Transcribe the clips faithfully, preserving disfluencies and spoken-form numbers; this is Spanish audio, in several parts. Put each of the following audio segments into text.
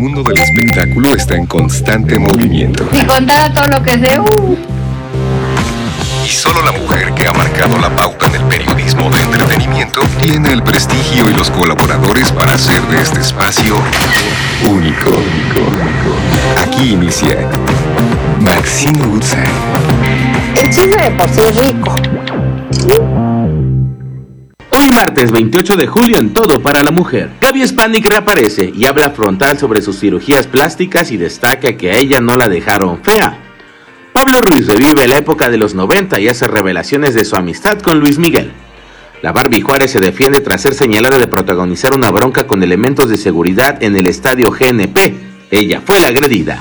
mundo del espectáculo está en constante movimiento. Y contara todo lo que sé. Uh. Y solo la mujer que ha marcado la pauta en el periodismo de entretenimiento tiene el prestigio y los colaboradores para hacer de este espacio único. Aquí inicia Maxine Woodside. El chisme de por sí es rico. Hoy martes veintiocho de julio en Todo para la Mujer. Gaby Spanik reaparece y habla frontal sobre sus cirugías plásticas y destaca que a ella no la dejaron fea. Pablo Ruiz revive la época de los noventa y hace revelaciones de su amistad con Luis Miguel. La Barbie Juárez se defiende tras ser señalada de protagonizar una bronca con elementos de seguridad en el estadio G N P. Ella fue la agredida.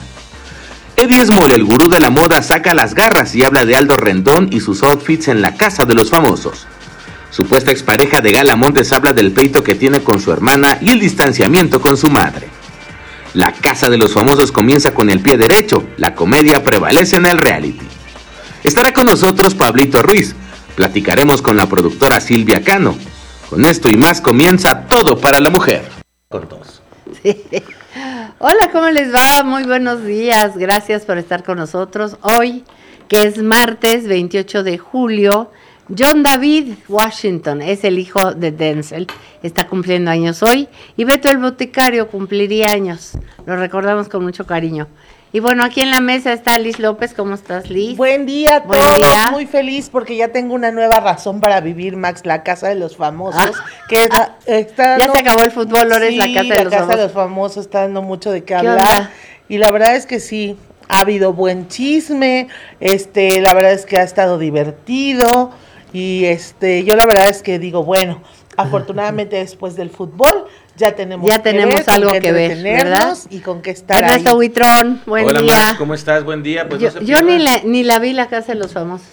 Eddie Small, el gurú de la moda, saca las garras y habla de Aldo Rendón y sus outfits en la casa de los famosos. Supuesta expareja de Gala Montes habla del pleito que tiene con su hermana y el distanciamiento con su madre. La casa de los famosos comienza con el pie derecho, la comedia prevalece en el reality. Estará con nosotros Pablito Ruiz, platicaremos con la productora Silvia Cano. Con esto y más comienza Todo para la Mujer. Con todos. Sí. Hola, ¿cómo les va? Muy buenos días, gracias por estar con nosotros. Hoy, que es martes veintiocho de julio, John David Washington es el hijo de Denzel, está cumpliendo años hoy, y Beto el Boticario cumpliría años, lo recordamos con mucho cariño. Y bueno, aquí en la mesa está Liz López. ¿Cómo estás, Liz? Buen día a Buen todos, día. Muy feliz porque ya tengo una nueva razón para vivir, Max, la casa de los famosos, Ah. que está, está Ya dando, se acabó el fútbol, ahora sí, es la casa de la los casa famosos. de los famosos está dando mucho de qué ¿Qué hablar, onda? y la verdad es que sí, ha habido buen chisme, este, la verdad es que ha estado divertido, y este, yo la verdad es que digo, bueno, afortunadamente después del fútbol ya tenemos, Ya que tenemos ver, algo con qué que ver, entretenernos ¿verdad? y con qué estar Ernesto ahí. Huitrón, buen Hola, día. Max, ¿cómo estás? Buen día. Pues yo no se yo pierdan. ni, la, ni la vi la casa de los famosos.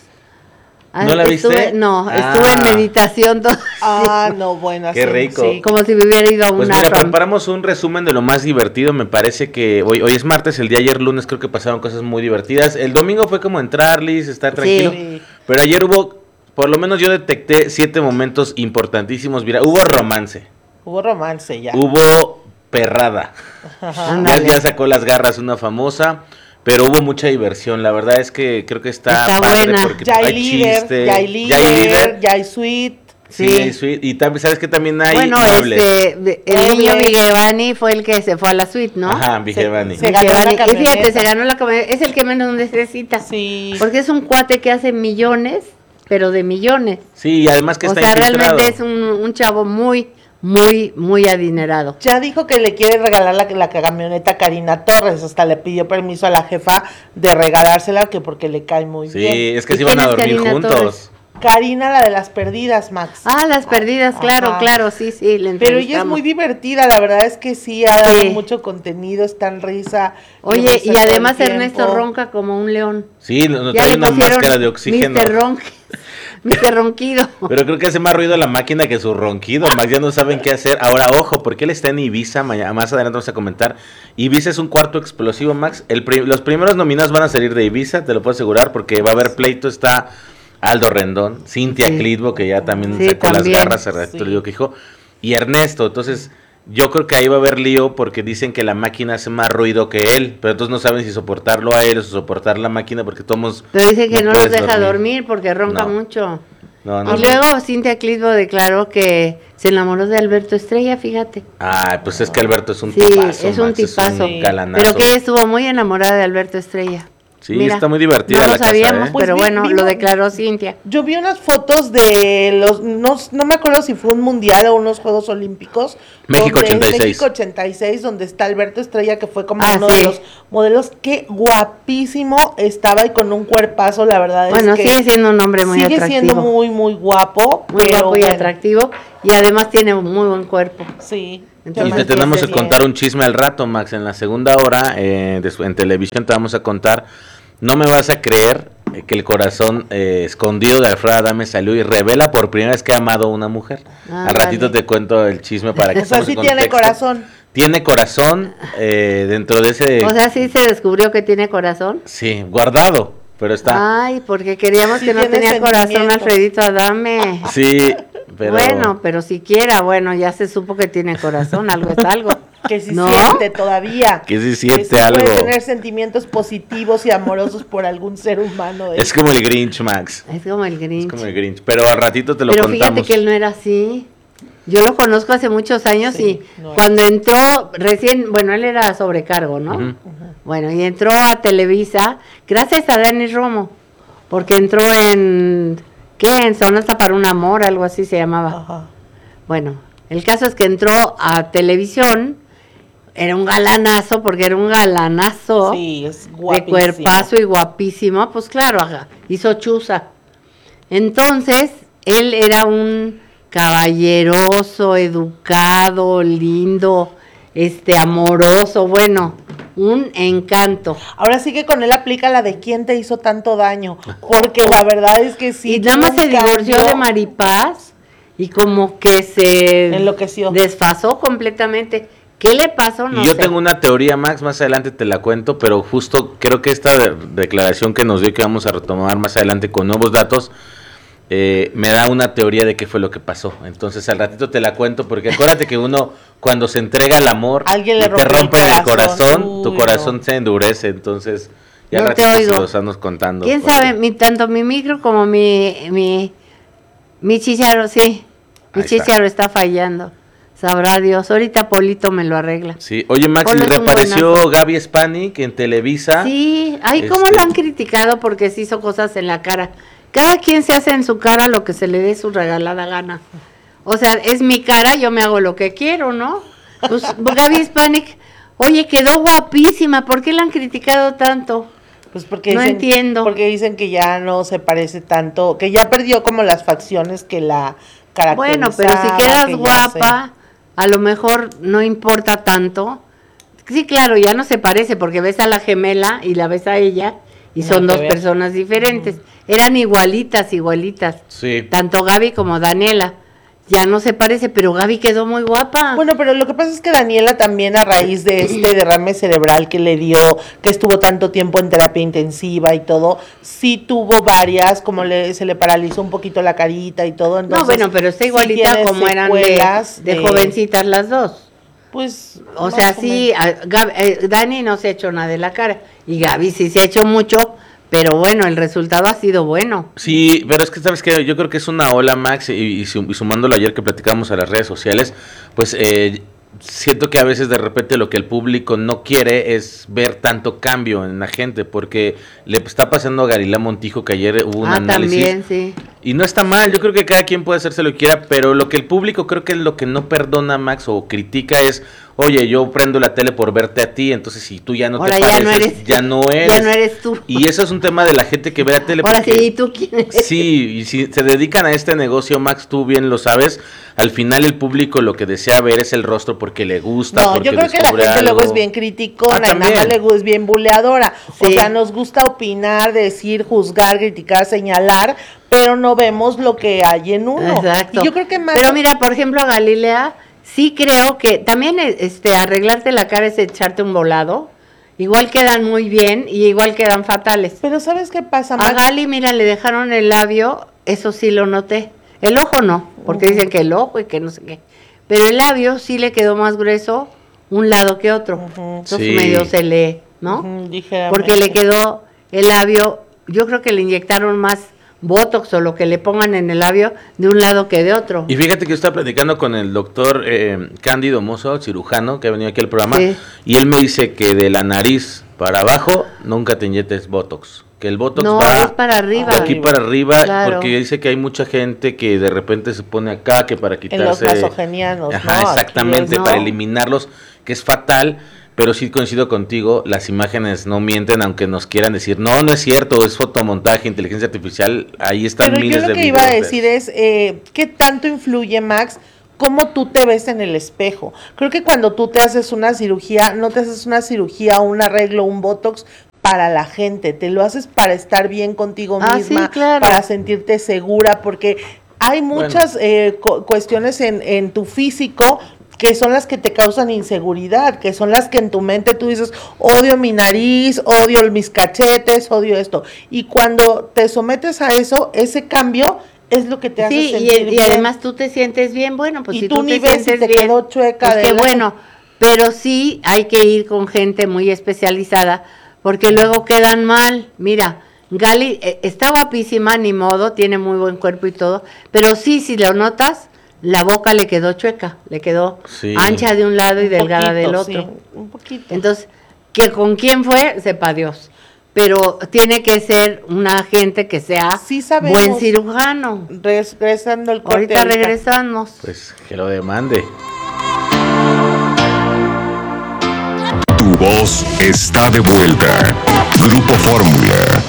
Ah, ¿No la estuve- viste? No, Ah. estuve en meditación todo. Ah, no, bueno, Qué así, rico. sí. Como si me hubiera ido a Pues una mira, rom- preparamos un resumen de lo más divertido. Me parece que hoy, hoy es martes, el día ayer lunes creo que pasaron cosas muy divertidas. El domingo fue como entrar, Liz, estar tranquilo. Sí. Pero ayer hubo, por lo menos yo detecté siete momentos importantísimos. Mira, hubo romance, Hubo romance ya. hubo perrada. Ajá. Ya, Ándale. ya sacó las garras una famosa, pero hubo mucha diversión. La verdad es que creo que está, Está padre buena. porque Ya hay hay líder, chiste, ya hay líder, ya hay suite. Sí, Sí. hay suite. Y también, ¿sabes que también hay Bueno, muebles? este, de- el Muebles. niño Vigevani fue el que se fue a la suite, ¿no? Ajá, Vigevani. Se ganó Vigevani. la Y fíjate, camioneta. se ganó la camioneta, es el que menos necesita. Sí. Porque es un cuate que hace millones, pero de millones. Sí, y además que O está sea, infiltrado. realmente es un, un chavo muy, muy, muy adinerado. Ya dijo que le quiere regalar la, la camioneta a Karina Torres. Hasta le pidió permiso a la jefa de regalársela, que porque le cae muy Sí, bien. es que ¿Y se iban quién a es dormir Karina juntos. Torres? Karina, la de las perdidas, Max. Ah, las perdidas, claro, Ajá. claro, sí, sí, le Pero ella es entrevistamos. muy divertida, la verdad es que sí, ha dado Sí. mucho contenido, está en risa. Oye, risa y todo el además tiempo. Ernesto ronca como un león. Sí, no, Ya trae le una pusieron máscara de oxígeno. mister Ronque, mister Ronquido. Pero creo que hace más ruido la máquina que su ronquido. Max, ya no saben qué hacer. Ahora, ojo, porque él está en Ibiza. Mañana, más adelante vamos a comentar. Ibiza es un cuarto explosivo, Max. El pri- los primeros nominados van a salir de Ibiza, te lo puedo asegurar, porque va a haber pleito. Está Aldo Rendón, Cintia Sí. Clitbo, que ya también Sí, sacó también. las garras, se Sí. sí. digo que dijo, y Ernesto. Entonces, yo creo que ahí va a haber lío porque dicen que la máquina hace más ruido que él, pero entonces no saben si soportarlo a él o soportar la máquina porque todos... Pero dice que no, los puedes deja dormir, porque ronca No. mucho. No, no, Y no. luego Cintia Clitbo declaró que se enamoró de Alberto Estrella, fíjate. Ah, pues es que Alberto es un Sí, tipazo, es un Max, tipazo. un galanazo. Pero que ella estuvo muy enamorada de Alberto Estrella. Sí, Mira, está muy divertida no la lo casa, sabíamos, ¿eh? Pues pero vi- bueno, vimos- lo declaró Cintia. Yo vi unas fotos de los, no, no me acuerdo si fue un mundial o unos Juegos Olímpicos. México donde- ochenta y seis. México ochenta y seis, donde está Alberto Estrella, que fue como Ah, uno sí. de los modelos. Qué guapísimo estaba y con un cuerpazo, la verdad Bueno, es que sigue siendo un hombre muy sigue atractivo. siendo muy, muy guapo. Muy pero guapo y bueno, atractivo. Y además tiene un muy buen cuerpo. Sí. Entonces, Y te tenemos que Sí. contar un chisme al rato, Max. En la segunda hora, eh, de su- en televisión, te vamos a contar. No me vas a creer eh, que el corazón eh, escondido de Alfredo Adame salió y revela por primera vez que ha amado a una mujer. Ah, Al ratito vale. te cuento el chisme para que O sea, estemos sí en tiene contexto. corazón. Tiene corazón eh, dentro de ese... O sea, sí se descubrió que tiene corazón. sí, guardado, pero está... Ay, porque queríamos Sí que no tiene tenía corazón sentimientos. Alfredito Adame. Sí, pero... Bueno, pero siquiera, bueno, ya se supo que tiene corazón, algo es algo. Que sí ¿No? siente todavía. Que sí Que siente sí algo. puede tener sentimientos positivos y amorosos por algún ser humano. Es como el Grinch, Max. Es como el Es Grinch. como el Grinch. Pero al ratito te lo Pero contamos. fíjate que él no era así. Yo lo conozco hace muchos años Sí, y no cuando entró recién, bueno, él era sobrecargo, ¿no? Ujú. Bueno, y entró a Televisa gracias a Dani Romo, porque entró en, ¿qué? En Sonata para un Amor, algo así se llamaba. Ajá. Bueno, el caso es que entró a televisión, era un galanazo, porque era un galanazo Sí, es de guapísimo. cuerpazo y guapísimo, pues claro, ajá, hizo chuza. Entonces, él era un caballeroso, educado, lindo, este, amoroso, bueno, un encanto. Ahora sí que con él aplica la de quién te hizo tanto daño, porque la verdad es que sí. y nada más tuvo se un divorció cambio. de Maripaz y como que se Enloqueció. desfasó completamente. ¿Qué le pasó? No Y yo sé. tengo una teoría, Max, más adelante te la cuento, pero justo creo que esta de- declaración que nos dio, que vamos a retomar más adelante con nuevos datos, eh, me da una teoría de qué fue lo que pasó. Entonces al ratito te la cuento, porque acuérdate que uno cuando se entrega al amor Alguien le y te rompe el rompen el corazón, corazón. tu Uy, corazón no. se endurece, entonces ya No al te ratito se oigo. lo estamos contando. ¿Quién porque- sabe? Mi, tanto mi micro como mi, mi, mi chicharo, sí. Mi Ahí está. chicharo está fallando. Sabrá Dios. Ahorita Polito me lo arregla. Sí, oye Max, Ponle y un reapareció buenazo. Gaby Spanik en Televisa. Sí, ay, cómo Este- lo han criticado porque se hizo cosas en la cara. Cada quien se hace en su cara lo que se le dé su regalada gana. O sea, es mi cara, yo me hago lo que quiero, ¿no? Pues Gaby Spanik, oye, quedó guapísima, ¿por qué la han criticado tanto? Pues porque No dicen, entiendo. Porque dicen que ya no se parece tanto, que ya perdió como las facciones que la caracterizaban. Bueno, pero si quedas que ya guapa, a lo mejor no importa tanto. Sí, claro, ya no se parece porque ves a la gemela y la ves a ella y Nada son que dos ver. personas diferentes. Eran igualitas, igualitas. Sí. Tanto Gaby como Daniela. Ya no se parece, pero Gaby quedó muy guapa. se- Bueno, pero lo que pasa es que Daniela también a raíz de este derrame cerebral que le dio, que estuvo tanto tiempo en terapia intensiva y todo, sí tuvo varias, como le, se le paralizó un poquito la carita y todo. Entonces, no, bueno, pero está sí igualita tiene como eran de, secuelas de jovencitas las dos. Pues, O más sea, sí, menos. a- Gab- eh, Dani no se ha hecho nada de la cara y Gaby sí se ha hecho mucho, pero bueno, el resultado ha sido bueno. Sí, pero es que sabes que yo creo que es una ola, Max, y, y sum- y sumándolo ayer que platicamos a las redes sociales, pues eh, siento que a veces de repente lo que el público no quiere es ver tanto cambio en la gente, porque le está pasando a Galilea Montijo que ayer hubo un Ah, análisis. también, sí. Y no está mal, yo creo que cada quien puede hacerse lo que quiera, pero lo que el público creo que es lo que no perdona, Max, o critica es, oye, yo prendo la tele por verte a ti, entonces si tú ya no Ahora te ya pareces, no eres- ya no eres. Ya no eres tú. Y eso es un tema de la gente que ve la tele. Ahora porque- sí, ¿y tú quién eres? Sí, y si se dedican a este negocio, Max, tú bien lo sabes, al final el público lo que desea ver es el rostro porque le gusta, No, porque yo creo que la descubre gente luego algo. es bien criticona Ah, y nada también. más le gu- es bien buleadora. O Sí. sea, nos gusta opinar, decir, juzgar, criticar, señalar, pero no vemos lo que hay en uno. Exacto. Y yo creo que más... Pero mira, por ejemplo, a Galilea, sí creo que también eh, este arreglarte la cara es echarte un volado. Igual quedan muy bien y igual quedan fatales. Pero ¿sabes qué pasa, A Max? Gali, mira, le dejaron el labio, eso sí lo noté. El ojo no, porque Ujú. dicen que el ojo y que no sé qué. Pero el labio sí le quedó más grueso un lado que otro. Ujú. Entonces Sí. medio se le, ¿no? Ujú, ligeramente. Porque le quedó el labio, yo creo que le inyectaron más botox o lo que le pongan en el labio de un lado que de otro. Y fíjate que yo estaba platicando con el doctor eh, Cándido Mozo, cirujano, que ha venido aquí al programa, Sí. y él me dice que de la nariz para abajo nunca te inyectes Botox. Que el Botox No, va es para arriba. de aquí para arriba, Claro. porque dice que hay mucha gente que de repente se pone acá, que para En los quitarse... nasogenianos, Ajá, ¿no? exactamente, no. para eliminarlos, que es fatal, pero sí coincido contigo, las imágenes no mienten, aunque nos quieran decir, no, no es cierto, es fotomontaje, inteligencia artificial, ahí están Pero yo miles lo de que iba a videos de- decir es, eh, ¿qué tanto influye, Max, cómo tú te ves en el espejo? Creo que cuando tú te haces una cirugía, no te haces una cirugía, un arreglo, un botox para la gente, te lo haces para estar bien contigo Ah, misma, sí, claro. para sentirte segura, porque hay muchas eh, cu- cuestiones en, en tu físico que son las que te causan inseguridad, que son las que en tu mente tú dices, odio mi nariz, odio mis cachetes, odio esto. Y cuando te sometes a eso, ese cambio es lo que te hace Sí, y, sentir y bien. además tú te sientes bien, bueno, pues Y si tú tú ni te ves si sientes te bien, quedó chueca pues de qué lado. bueno. pero sí hay que ir con gente muy especializada, porque luego quedan mal. Mira, Gali eh, está guapísima, ni modo, tiene muy buen cuerpo y todo, pero sí, si lo notas, la boca le quedó chueca, le quedó sí. ancha de un lado y un delgada poquito, del otro. Sí, un poquito. Entonces, que con quién fue, sepa Dios. Pero tiene que ser una gente que sea sí buen cirujano. Regresando el corte. Ahorita, ahorita regresamos. Pues que lo demande. Tu voz está de vuelta. Grupo Fórmula.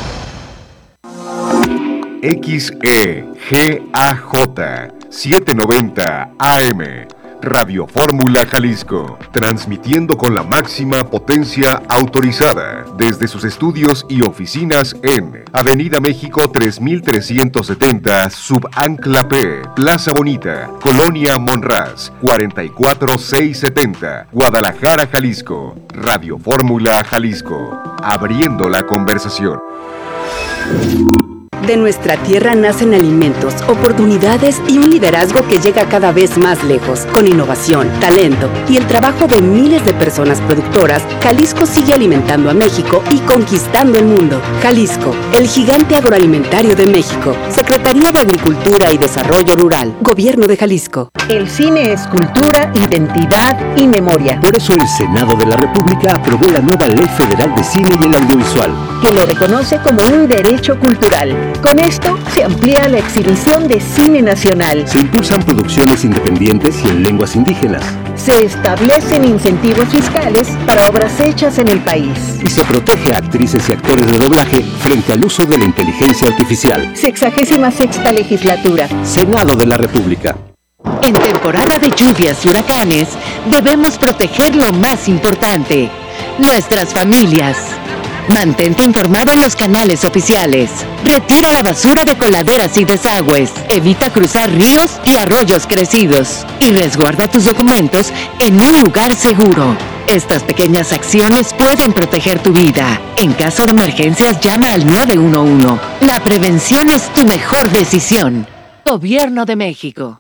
X E G A J setecientos noventa A M. Radio Fórmula Jalisco, transmitiendo con la máxima potencia autorizada desde sus estudios y oficinas en Avenida México tres mil trescientos setenta, Subancla P, Plaza Bonita, Colonia Monraz, cuarenta y cuatro mil seiscientos setenta, Guadalajara, Jalisco. Radio Fórmula Jalisco, abriendo la conversación. De nuestra tierra nacen alimentos, oportunidades y un liderazgo que llega cada vez más lejos. Con innovación, talento y el trabajo de miles de personas productoras, Jalisco sigue alimentando a México y conquistando el mundo. Jalisco, el gigante agroalimentario de México. Secretaría de Agricultura y Desarrollo Rural, Gobierno de Jalisco. El cine es cultura, identidad y memoria. Por eso el Senado de la República aprobó la nueva Ley Federal de Cine y el Audiovisual, que lo reconoce como un derecho cultural. Con esto se amplía la exhibición de cine nacional. Se impulsan producciones independientes y en lenguas indígenas. Se establecen incentivos fiscales para obras hechas en el país. Y se protege a actrices y actores de doblaje frente al uso de la inteligencia artificial. Sexagésima sexta legislatura. Senado de la República. En temporada de lluvias y huracanes, debemos proteger lo más importante, nuestras familias. Mantente informado en los canales oficiales. Retira la basura de coladeras y desagües. Evita cruzar ríos y arroyos crecidos. Y resguarda tus documentos en un lugar seguro. Estas pequeñas acciones pueden proteger tu vida. En caso de emergencias, llama al nueve uno uno. La prevención es tu mejor decisión. Gobierno de México.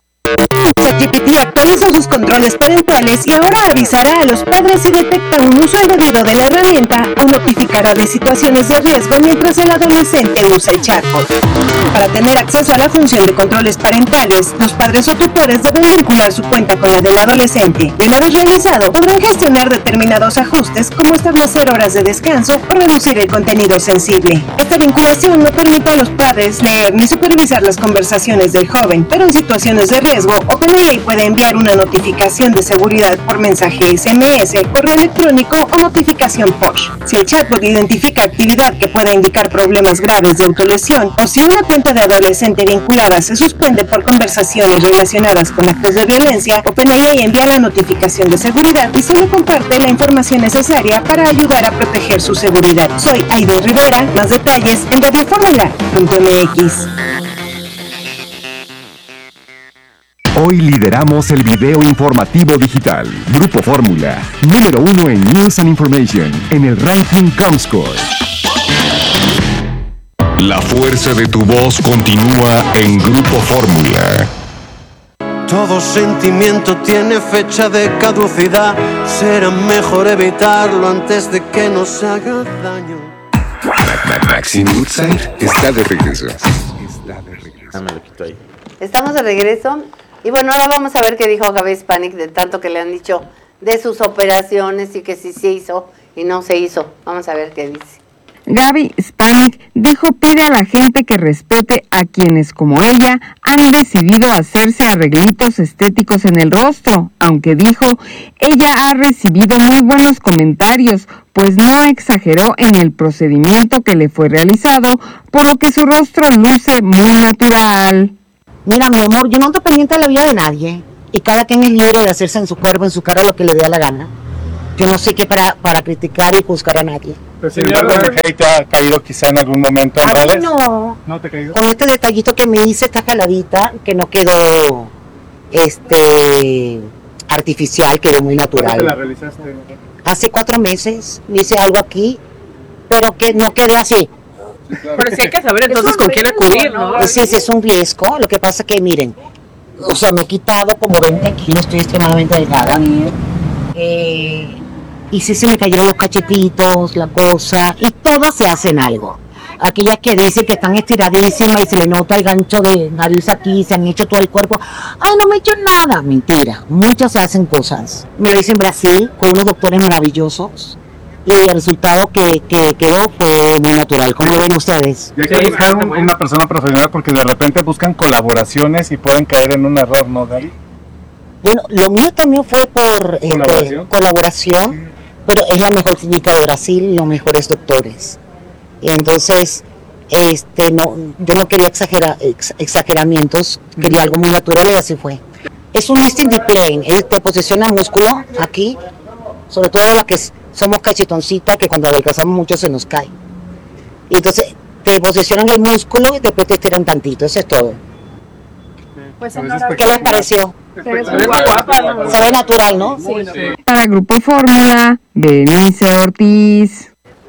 ChatGPT actualiza sus controles parentales y ahora avisará a los padres si detecta un uso indebido de la herramienta o notificará de situaciones de riesgo mientras el adolescente usa el chatbot. Para tener acceso a la función de controles parentales, los padres o tutores deben vincular su cuenta con la del adolescente. Y una vez realizado, podrán gestionar determinados ajustes como establecer horas de descanso o reducir el contenido sensible. Esta vinculación no permite a los padres leer ni supervisar las conversaciones del joven, pero en situaciones de riesgo, OpenAI puede enviar una notificación de seguridad por mensaje S M S, correo electrónico o notificación push. Si el chatbot identifica actividad que pueda indicar problemas graves de autolesión o si una cuenta de adolescente vinculada se suspende por conversaciones relacionadas con actos de violencia, OpenAI envía la notificación de seguridad y solo comparte la información necesaria para ayudar a proteger su seguridad. Soy Aiden Rivera, más detalles en radio fórmula punto m x. Hoy lideramos el video informativo digital. Grupo Fórmula, número uno en News and Information, en el ranking Comscore. La fuerza de tu voz continúa en Grupo Fórmula. Todo sentimiento tiene fecha de caducidad. Será mejor evitarlo antes de que nos haga daño. Maxine Woodside está de regreso. Está de regreso. Ah, me lo quito ahí. Estamos de regreso. Y bueno, ahora vamos a ver qué dijo Gaby Spanik de tanto que le han dicho de sus operaciones y que sí se hizo y no se hizo. Vamos a ver qué dice. Gaby Spanik dijo pide a la gente que respete a quienes como ella han decidido hacerse arreglitos estéticos en el rostro, aunque dijo ella ha recibido muy buenos comentarios, pues no exageró en el procedimiento que le fue realizado, por lo que su rostro luce muy natural. Mira, mi amor, yo no ando pendiente de la vida de nadie y cada quien es libre de hacerse en su cuerpo, en su cara, lo que le dé la gana. Yo no sé qué para, para criticar y juzgar a nadie. Pero si algo de hate te ha caído quizá en algún momento en redes. No. ¿No te ha caído? Con este detallito que me hice, esta jaladita, que no quedó este artificial, quedó muy natural. ¿Cuándo te la realizaste? Hace cuatro meses me hice algo aquí, pero que no quedó así. Claro. Pero sí hay que saber entonces con quién acudir, ¿no? Sí, sí, es un riesgo. Lo que pasa que, miren, o sea, me he quitado como veinte kilos, estoy extremadamente delgada. Eh, y sí se me cayeron los cachetitos, la cosa, y todas se hacen algo. Aquellas que dicen que están estiradísimas y se le nota el gancho de nariz aquí, se han hecho todo el cuerpo. Ay, no me he hecho nada. Mentira, muchas se hacen cosas. Me lo hice en Brasil con unos doctores maravillosos y el resultado que, que quedó fue muy natural. ¿Cómo lo ven ustedes? Y hay que buscar un, una persona profesional porque de repente buscan colaboraciones y pueden caer en un error, ¿no, Gaby? Bueno, lo mío también fue por ¿Colaboración? Este, colaboración, sí. Pero es la mejor clínica de Brasil, los mejores doctores. Y entonces, este, no, yo no quería exagerar, ex, exageramientos, quería algo muy natural y así fue. Es un lifting deep plane, él te posiciona el músculo aquí, sobre todo las que somos cachetoncitas, que cuando adelgazamos mucho se nos cae. Y entonces te posicionan el músculo y después te estiran tantito, eso es todo. Pues, ¿qué les pareció? Se ve natural, ¿no? Sí. Para Grupo Fórmula, Berenice Ortiz.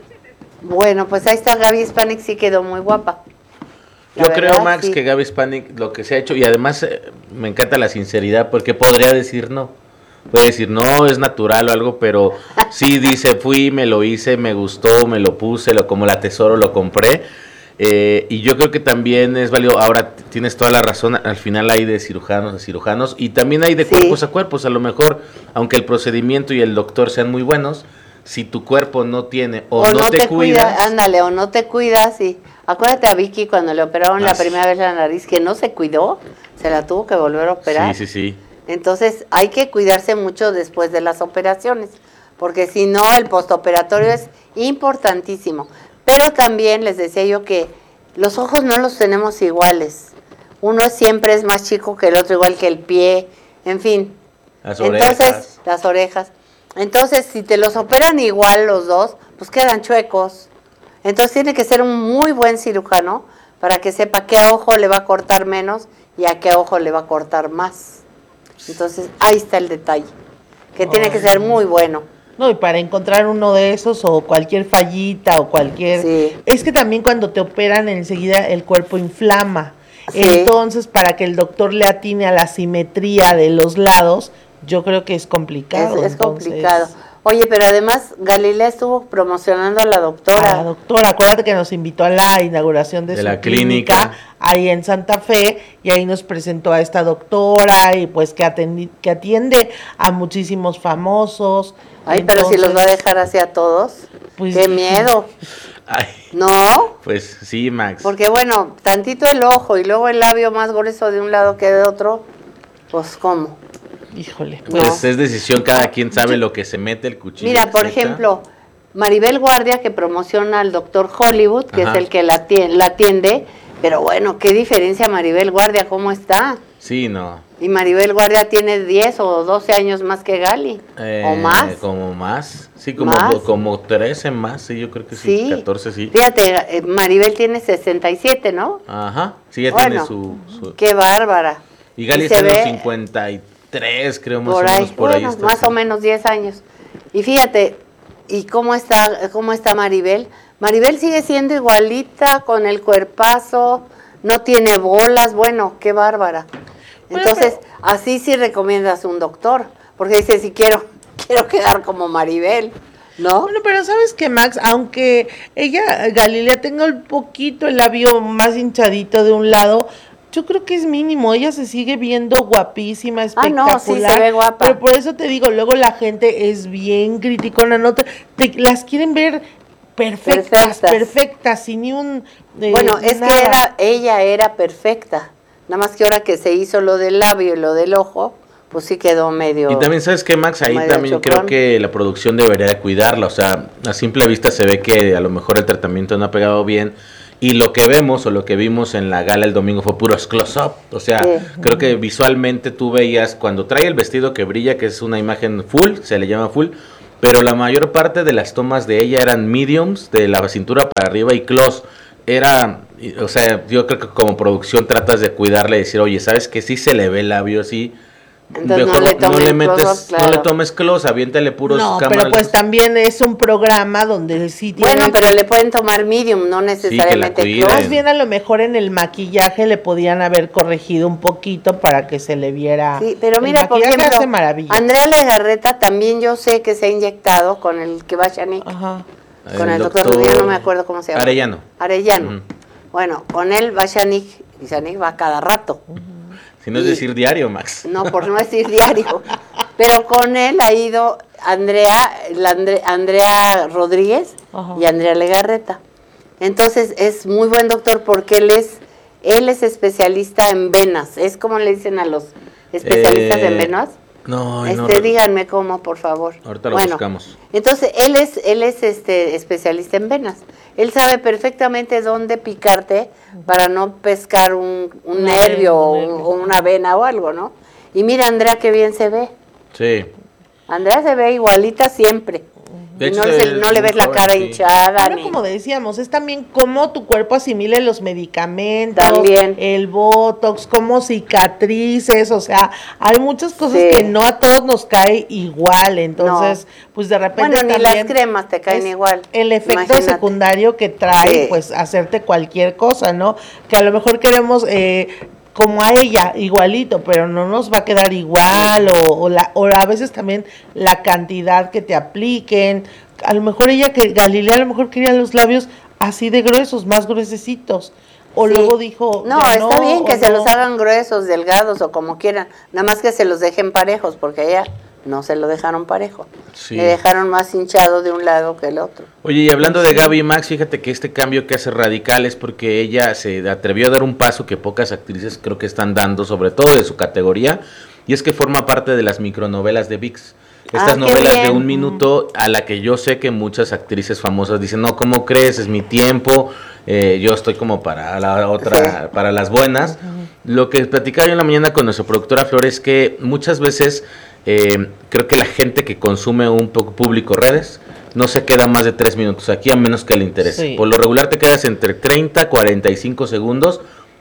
Bueno, pues ahí está Gaby Spanik, sí quedó muy guapa. La Yo verdad, creo, Max, sí. que Gaby Spanik lo que se ha hecho, y además eh, me encanta la sinceridad, porque podría decir no. Puede decir, no, es natural o algo, pero sí dice, fui, me lo hice, me gustó, me lo puse, lo como la tesoro, lo compré. Eh, y yo creo que también es válido, ahora tienes toda la razón, al final hay de cirujanos a cirujanos, y también hay de sí. cuerpos a cuerpos, a lo mejor, aunque el procedimiento y el doctor sean muy buenos, si tu cuerpo no tiene o, o no, no te, te cuidas, cuidas, ándale, o no te cuidas y acuérdate a Vicky cuando le operaron ah, la primera vez la nariz que no se cuidó, se la tuvo que volver a operar. Sí, sí, sí. Entonces hay que cuidarse mucho después de las operaciones, porque si no el postoperatorio es importantísimo. Pero también les decía yo que los ojos no los tenemos iguales. Uno siempre es más chico que el otro, igual que el pie, en fin. Las orejas. Entonces, las orejas. Entonces, si te los operan igual los dos, pues quedan chuecos. Entonces tiene que ser un muy buen cirujano para que sepa qué ojo le va a cortar menos y a qué ojo le va a cortar más. Entonces, ahí está el detalle, que oh, tiene que ser muy bueno. No, y para encontrar uno de esos o cualquier fallita o cualquier... Sí. Es que también cuando te operan enseguida el cuerpo inflama. Sí. Entonces, para que el doctor le atine a la simetría de los lados, yo creo que es complicado. Es, es entonces... complicado. Oye, pero además Galilea estuvo promocionando a la doctora. A la doctora, acuérdate que nos invitó a la inauguración de, de su la clínica, clínica ahí en Santa Fe, y ahí nos presentó a esta doctora y pues que, atendi, que atiende a muchísimos famosos. Ay, entonces, pero si los va a dejar así a todos, pues, qué miedo. Ay, ¿no? Pues sí, Max. Porque bueno, tantito el ojo y luego el labio más grueso de un lado que de otro, pues ¿cómo? Híjole. Pues no. Es decisión, cada quien sabe lo que se mete el cuchillo. Mira, por etcétera. Ejemplo, Maribel Guardia, que promociona al doctor Hollywood, que Ajá. es el que la atiende, la atiende, pero bueno, qué diferencia Maribel Guardia, ¿cómo está? Sí, no. Y Maribel Guardia tiene diez o doce años más que Gali, eh, o más. Como más, sí, como, ¿Más? como trece más, sí, yo creo que sí, sí. catorce, sí. Fíjate, Maribel tiene sesenta y siete, ¿no? Ajá, sí, ya bueno, tiene su, su... Qué bárbara. Y Gali está en los cincuenta y tres, creo, más por o ahí, menos, por bueno, ahí está. Más sí. o menos diez años. Y fíjate, ¿y cómo está, cómo está Maribel? Maribel sigue siendo igualita, con el cuerpazo, no tiene bolas, bueno, qué bárbara. Entonces, bueno, pero... así sí recomiendas un doctor, porque dice, si quiero, quiero quedar como Maribel, ¿no? Bueno, pero ¿sabes qué, Max? Aunque ella, Galilea, tenga un poquito el labio más hinchadito de un lado, yo creo que es mínimo, ella se sigue viendo guapísima, espectacular. Ah, no, sí se ve guapa. Pero por eso te digo, luego la gente es bien criticona, no te, te las quieren ver perfectas, perfectas, perfectas sin ni un... Eh, bueno, es nada. que era, ella era perfecta, nada más que ahora que se hizo lo del labio y lo del ojo, pues sí quedó medio... Y también, ¿sabes qué, Max? Ahí también chocón. Creo que la producción debería de cuidarla, o sea, a simple vista se ve que a lo mejor el tratamiento no ha pegado bien, y lo que vemos o lo que vimos en la gala el domingo fue puros close-up, o sea, sí. creo que visualmente tú veías cuando trae el vestido que brilla, que es una imagen full, se le llama full, pero la mayor parte de las tomas de ella eran mediums, de la cintura para arriba y close, era, o sea, yo creo que como producción tratas de cuidarle y decir, oye, ¿sabes qué? Sí se le ve el labio así, Entonces Mejor no le tomes no le metes, close-up, claro. no le tomes close, aviéntale puros No, cámaras. pero pues también es un programa donde sí tiene... Bueno, pero le pueden tomar medium, no necesariamente cuiden. close. Más bien a lo mejor en el maquillaje le podían haber corregido un poquito para que se le viera... Sí, pero el mira, por maquillaje ejemplo, hace maravilla. Andrea Legarreta también yo sé que se ha inyectado con el que va Shanik, Ajá. con el, El doctor, doctor Rubio, no me acuerdo cómo se llama. Arellano. Arellano. Ujú. Bueno, con él va Shanik, y Shanik va cada rato. Si no es decir diario, Max. No, por no decir diario. Pero con él ha ido Andrea, la Andre- Andrea Rodríguez Ajá. y Andrea Legarreta. Entonces es muy buen doctor porque él es, él es especialista en venas. Es como le dicen a los especialistas Eh, en venas. No, Este, no. díganme cómo, por favor. Ahorita lo Bueno, buscamos. entonces, él es, él es este especialista en venas. Él sabe perfectamente dónde picarte para no pescar un, un Un nervio o, nervio. un- o una vena o algo, ¿no? Y mira, Andrea, qué bien se ve. Sí. Andrea se ve igualita siempre. De Y hecho, no, le- es no le muy ves la joven, cara sí. hinchada. Ahora, ni- como decíamos, es también cómo tu cuerpo asimile los medicamentos, También. el botox, cómo cicatrices, o sea, hay muchas cosas Sí. que no a todos nos cae igual, entonces, pues de repente Bueno, ni también las cremas te caen es igual. el efecto Imagínate. secundario que trae, Sí. pues, hacerte cualquier cosa, ¿no? Que a lo mejor queremos... Eh, como a ella, igualito, pero no nos va a quedar igual, o, o, la, o a veces también la cantidad que te apliquen. A lo mejor ella, que Galilea, a lo mejor quería los labios así de gruesos, más gruesecitos. O Sí. luego dijo, No, ya está bien o que se no. los hagan gruesos, delgados o como quieran. Nada más que se los dejen parejos, porque ella no se lo dejaron parejo. Sí. Le dejaron más hinchado de un lado que el otro. Oye, y hablando de Gaby y Max, fíjate que este cambio que hace radical es porque ella se atrevió a dar un paso que pocas actrices creo que están dando, sobre todo de su categoría, y es que forma parte de las micronovelas de V I X. Estas Ah, qué novelas de bien. un minuto a la que yo sé que muchas actrices famosas dicen, no, ¿cómo crees? Es mi tiempo, eh, yo estoy como para la otra, para las buenas. Lo que platicaba yo en la mañana con nuestra productora Flor es que muchas veces eh, creo que la gente que consume un poco público redes no se queda más de tres minutos aquí a menos que le interese. Sí. Por lo regular te quedas entre treinta, cuarenta y cinco segundos,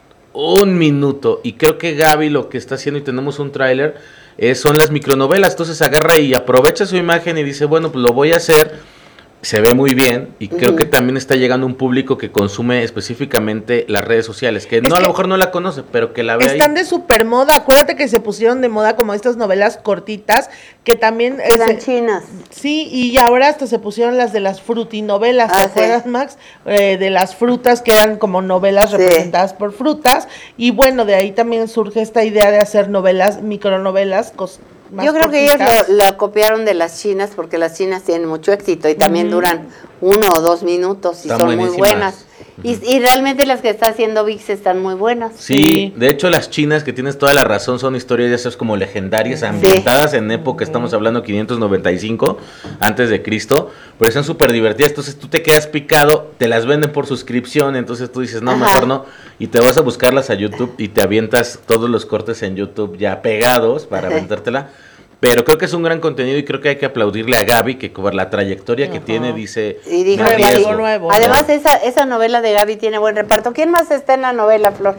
un minuto. Y creo que Gaby lo que está haciendo, y tenemos un tráiler, eh, son las micronovelas. Entonces agarra y aprovecha su imagen y dice, bueno, pues lo voy a hacer. Se ve muy bien y creo Ujú. que también está llegando un público que consume específicamente las redes sociales, que Es no a que lo mejor no la conoce, pero que la ve ahí. Están de super moda, acuérdate que se pusieron de moda como estas novelas cortitas, que también... eh, Eran se- chinas. Sí, y ahora hasta se pusieron las de las frutinovelas, ¿te Ah, sí. acuerdas, Max? Eh, de las frutas, que eran como novelas Sí. representadas por frutas, y bueno, de ahí también surge esta idea de hacer novelas, micronovelas, cos- más Yo creo que ellos cortitas. lo, lo copiaron de las chinas porque las chinas tienen mucho éxito y también Ujú. duran uno o dos minutos y Están son muy buenísimas. buenas. Y, y realmente las que está haciendo V I X están muy buenas. Sí, de hecho las chinas, que tienes toda la razón, son historias ya sabes como legendarias, ambientadas en época, estamos hablando quinientos noventa y cinco antes de Cristo, pero son súper divertidas, entonces tú te quedas picado, te las venden por suscripción, entonces tú dices, no, Ajá. mejor no, y te vas a buscarlas a YouTube y te avientas todos los cortes en YouTube ya pegados para Ajá. aventártela. Pero creo que es un gran contenido y creo que hay que aplaudirle a Gaby, que por la trayectoria que Ajá. tiene, dice, Y dijo "Me que arriesgo". algo nuevo. Además, esa, esa novela de Gaby tiene buen reparto. ¿Quién más está en la novela, Flor?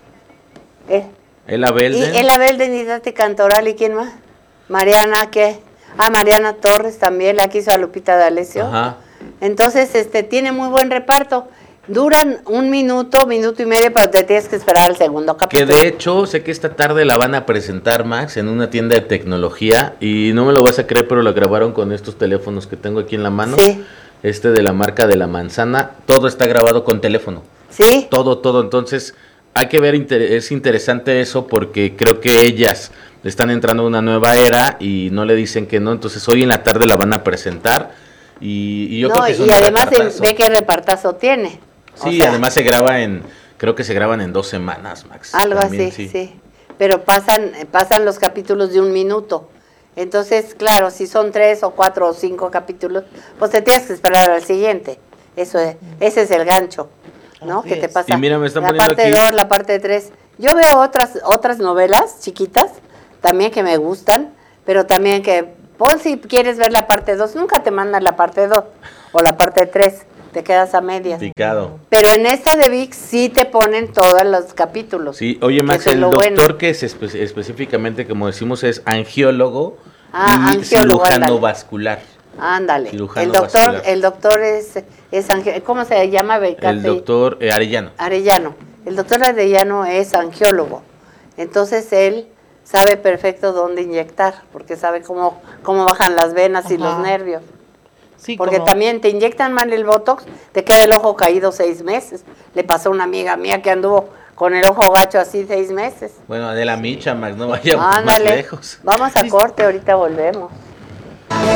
Eh, Ella y Belden. Ela Belden y Tati Cantoral, ¿y quién más? Mariana, ¿qué? Ah, Mariana Torres también, la que hizo a Lupita D'Alessio. Ajá. Entonces, este, tiene muy buen reparto. Duran un minuto, minuto y medio, pero te tienes que esperar al segundo Que capítulo. de hecho, sé que esta tarde la van a presentar, Max, en una tienda de tecnología. Y no me lo vas a creer, pero lo grabaron con estos teléfonos que tengo aquí en la mano. Sí. Este de la marca de la manzana. Todo está grabado con teléfono. Sí, Todo, todo. Entonces, hay que ver, inter- es interesante eso porque creo que ellas están entrando a una nueva era y no le dicen que no. Entonces, hoy en la tarde la van a presentar. Y, y yo no, creo que es y un además em, repartazo. ve qué repartazo tiene. O Sí, sea, además se graba en, creo que se graban en dos semanas, Max. algo También, así, sí. Pero pasan, pasan los capítulos de un minuto. Entonces, claro, si son tres o cuatro o cinco capítulos, pues te tienes que esperar al siguiente. Eso es, ese es el gancho, ¿no? Así Que te es. pasa Y mira, me están la poniendo parte aquí- dos, la parte tres. Yo veo otras otras novelas chiquitas también que me gustan, pero también que pon si quieres ver la parte dos, nunca te mandan la parte dos o la parte tres. te quedas a medias. Picado. Pero en esta de V I X sí te ponen todos los capítulos. Sí, oye Max, Eso es el lo doctor bueno. que es espe- específicamente, como decimos, es angiólogo Ah, y angiólogo, cirujano ándale. vascular. Ándale. Cirujano El doctor, vascular. el doctor es, es angi- ¿cómo se llama? Becate? El doctor eh, Arellano. Arellano. El doctor Arellano es angiólogo. Entonces él sabe perfecto dónde inyectar, porque sabe cómo, cómo bajan las venas y Ajá. los nervios. Sí, Porque como- también te inyectan mal el Botox, te queda el ojo caído seis meses. Le pasó a una amiga mía que anduvo con el ojo gacho así seis meses. Bueno, de la micha, Max, no vayamos más Ándale. lejos. Vamos a corte, ahorita volvemos.